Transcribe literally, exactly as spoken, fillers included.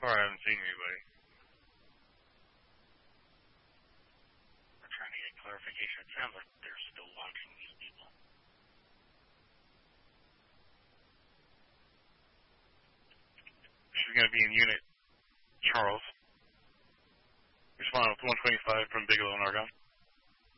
far, I haven't seen anybody. We're trying to get clarification. It sounds like they're still watching these people. She's going to be in unit Charles. Respond with one twenty-five from Bigelow and Argonne.